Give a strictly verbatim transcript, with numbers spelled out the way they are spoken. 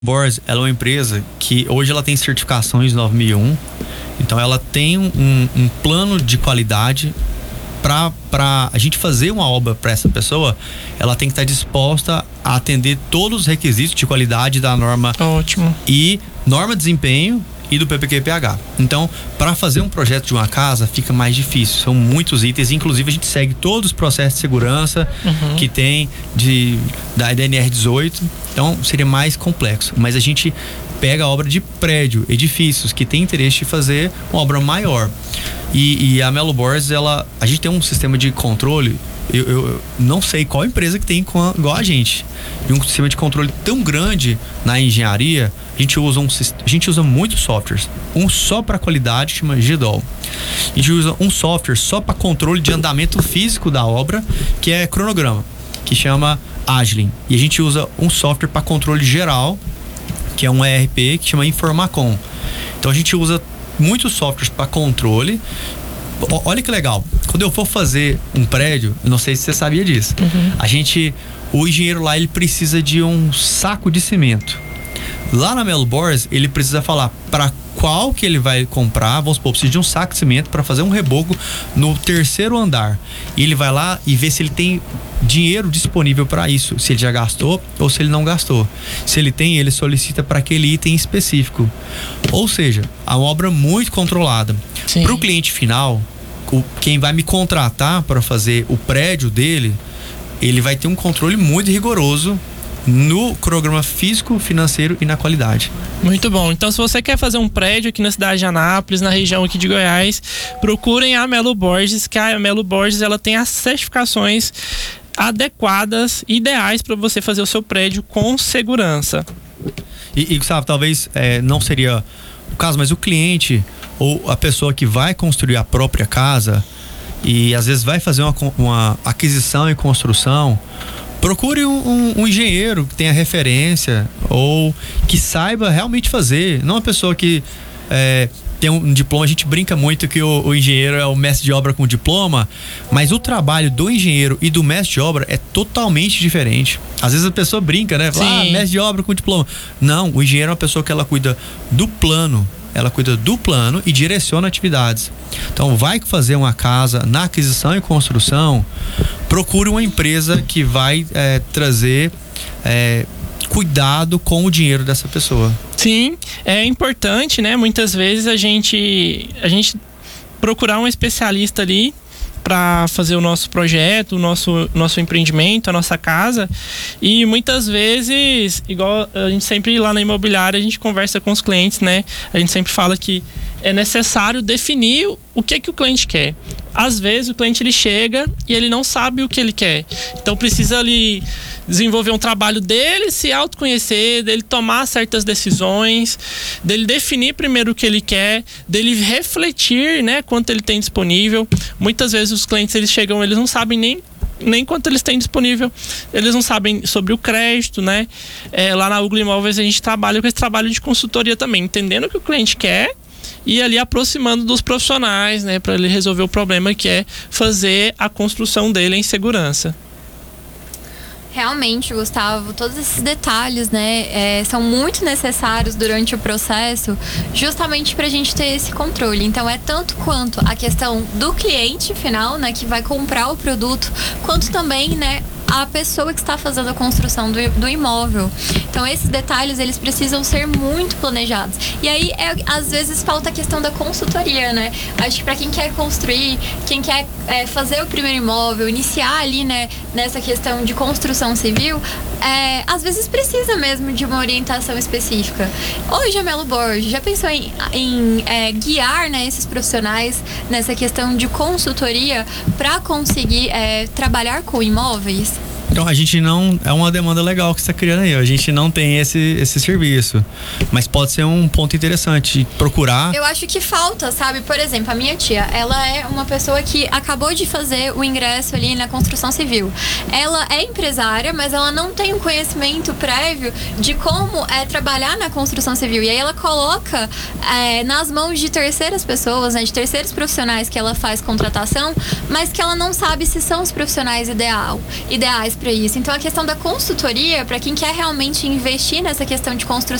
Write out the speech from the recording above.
Bors, ela é uma empresa que hoje ela tem certificações nove mil e um, então ela tem um, um plano de qualidade para para a gente fazer uma obra para essa pessoa. Ela tem que estar disposta a atender todos os requisitos de qualidade da norma. Ótimo. E norma de desempenho e do P P Q P H. Então, para fazer um projeto de uma casa fica mais difícil, são muitos itens, inclusive a gente segue todos os processos de segurança uhum. que tem de, da N R dezoito, então seria mais complexo, mas a gente pega a obra de prédio, edifícios que tem interesse de fazer uma obra maior. E, e a Melo Bors, ela, a gente tem um sistema de controle, eu, eu, eu não sei qual empresa que tem com a, igual a gente, e um sistema de controle tão grande na engenharia. A gente usa, um, a gente usa muitos softwares, um só para qualidade, chama G D O L. A gente usa um software só para controle de andamento físico da obra, que é cronograma, que chama Agilent. E a gente usa um software para controle geral, que é um E R P, que chama Informacom. Então a gente usa muitos softwares para controle. O, olha que legal, quando eu for fazer um prédio, eu não sei se você sabia disso, uhum. a gente, o engenheiro lá, ele precisa de um saco de cimento. Lá na Melo Bors, ele precisa falar para qual que ele vai comprar. Vamos supor, precisa de um saco de cimento para fazer um reboco no terceiro andar. E ele vai lá e vê se ele tem dinheiro disponível para isso, se ele já gastou ou se ele não gastou. Se ele tem, ele solicita para aquele item específico. Ou seja, a obra muito controlada. Para o cliente final, o, quem vai me contratar para fazer o prédio dele, ele vai ter um controle muito rigoroso no cronograma físico, financeiro e na qualidade. Muito bom. Então, se você quer fazer um prédio aqui na cidade de Anápolis, na região aqui de Goiás, procurem a Melo Bors, que a Melo Bors, ela tem as certificações adequadas, ideais para você fazer o seu prédio com segurança. E, e Gustavo, talvez é, não seria o caso, mas o cliente ou a pessoa que vai construir a própria casa e às vezes vai fazer uma, uma aquisição e construção, procure um, um, um engenheiro que tenha referência ou que saiba realmente fazer, não uma pessoa que é, tem um diploma. A gente brinca muito que o, o engenheiro é o mestre de obra com diploma, mas o trabalho do engenheiro e do mestre de obra é totalmente diferente. Às vezes a pessoa brinca, né? Fala, ah, mestre de obra com diploma. Não, o engenheiro é uma pessoa que ela cuida do plano, ela cuida do plano e direciona atividades. Então, vai fazer uma casa na aquisição e construção, procure uma empresa que vai é, trazer é, cuidado com o dinheiro dessa pessoa. Sim, é importante, né? Muitas vezes a gente, a gente procurar um especialista ali para fazer o nosso projeto, o nosso, nosso empreendimento, a nossa casa. E muitas vezes, igual a gente sempre lá na imobiliária, a gente conversa com os clientes, né? A gente sempre fala que é necessário definir o que que o cliente quer. Às vezes o cliente ele chega e ele não sabe o que ele quer. Então precisa ali desenvolver um trabalho dele, se autoconhecer, dele tomar certas decisões, dele definir primeiro o que ele quer, dele refletir, né, quanto ele tem disponível. Muitas vezes os clientes eles chegam, eles não sabem nem nem quanto eles têm disponível, eles não sabem sobre o crédito, né? É, lá na Ugli Imóveis a gente trabalha com esse trabalho de consultoria também, entendendo o que o cliente quer e ali aproximando dos profissionais, né, para ele resolver o problema que é fazer a construção dele em segurança. Realmente, Gustavo, todos esses detalhes, né, é, são muito necessários durante o processo, justamente para a gente ter esse controle. Então, é tanto quanto a questão do cliente final, né, que vai comprar o produto, quanto também, né, a pessoa que está fazendo a construção do, do imóvel. Então, esses detalhes, eles precisam ser muito planejados. E aí, é, às vezes, falta a questão da consultoria, né? Acho que para quem quer construir, quem quer é, fazer o primeiro imóvel, iniciar ali, né, nessa questão de construção civil, é, às vezes precisa mesmo de uma orientação específica. Hoje, a Melo Bors já pensou em, em é, guiar, né, esses profissionais nessa questão de consultoria para conseguir é, trabalhar com imóveis? Então, a gente não... É uma demanda legal que você está criando aí. A gente não tem esse, esse serviço. Mas pode ser um ponto interessante procurar. Eu acho que falta, sabe? Por exemplo, a minha tia, ela é uma pessoa que acabou de fazer o ingresso ali na construção civil. Ela é empresária, mas ela não tem um conhecimento prévio de como é trabalhar na construção civil. E aí ela coloca é, nas mãos de terceiras pessoas, né, de terceiros profissionais que ela faz contratação, mas que ela não sabe se são os profissionais ideal, ideais para isso. Então a questão da consultoria, para quem quer realmente investir nessa questão de construção